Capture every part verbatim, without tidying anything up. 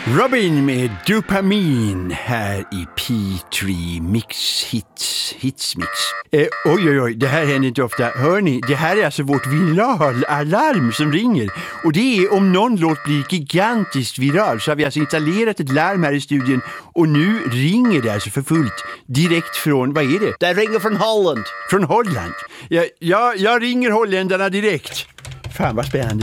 Robin med dopamin här i P tre Mix Hits, Hits Mix. Eh, oj, oj, oj, det här händer inte ofta. Hör ni, det här är alltså vårt viralalarm som ringer. Och det är om någon låt blir gigantiskt viral så har vi alltså installerat ett larm här i studion. Och nu ringer det alltså för fullt. Direkt från, vad är det? Det ringer från Holland. Från Holland? Ja, ja jag ringer holländarna direkt. Fan vad spännande.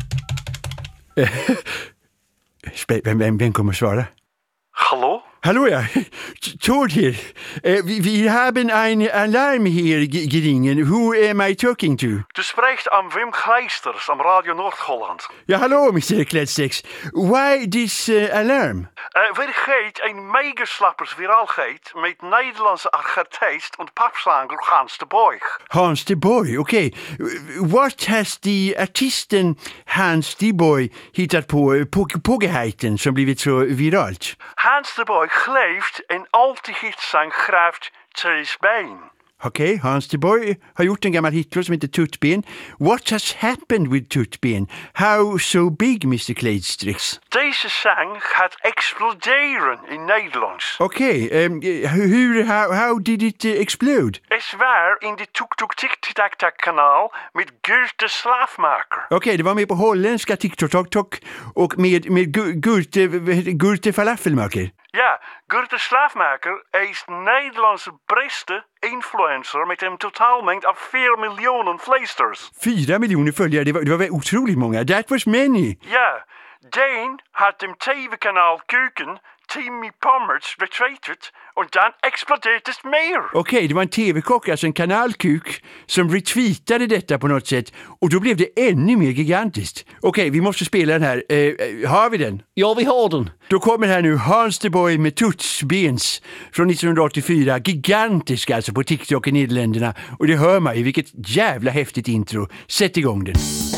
Vem, vem, vem kommer att svara? Hallå? Hallå ja, Tord här. Uh, vi, vi har en alarm här geringen. Who am I talking to? Du spreekt aan Wim Gleisters aan Radio Noord-Holland. Ja, hallo mister Kletstex. Why this uh, alarm? Uh, wir geht een megaslappers viraal geht met Nederlandse architect en papslanger Hans de Boy. Hans de Boy, okej. Okay. What has the artisten Hans de Boy hittat på på pågehejten som blivit så viralt? Hans de Boy geleefd en altijd zijn graft Tjejsbeen. Okej, okay, Hans de Boy har gjort en gammal hitlåt som heter Tuttben. What has happened with Tuttben? How so big, mister Kleidstrix? Deze sang gaat exploderen in Nederlands. Okej, okay, um, hur, how, how did it uh, explode? Is waar in de Tuk-Tuk-Tik-Tik-Tak-Tak-kanaal met Gurt de Slaafmaker. Okej, okay, det var med på holländska TikTok-Tok och med, med Gurt, Gurt de Falafelmaker. Ja, Gurt de Slaafmaker is Nederlandse beste influencer met een totaalmengd av fyra miljoner vleesters. Fyra miljoner följare, det var, det var väl otroligt många. That was many. Ja, den had dem tv-kanaal Kuken Timmy Pommerts retweetet och dan explodeert det mer. Okej, okay, det var en tv-kock, alltså en kanalkuk som retweetade detta på något sätt och då blev det ännu mer gigantiskt. Okej, okay, vi måste spela den här. Eh, har vi den? Ja, vi har den. Då kommer här nu Hans de Boy med Tutsbens från nittonhundraåttiofyra. Gigantisk alltså på TikTok i Nederländerna. Och det hör man ju, vilket jävla häftigt intro. Sätt igång den.